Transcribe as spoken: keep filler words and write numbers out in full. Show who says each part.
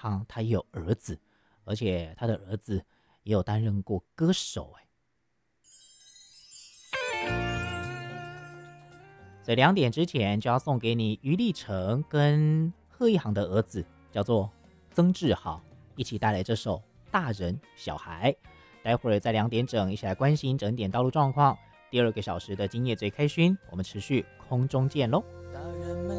Speaker 1: 航他也有儿子，而且他的儿子也有担任过歌手哎。所以两点之前就要送给你余立成跟贺一航的儿子，叫做曾志豪，一起带来这首《大人小孩》。待会儿在两点整一起来关心整点道路状况。第二个小时的今夜最开勋，我们持续空中见喽。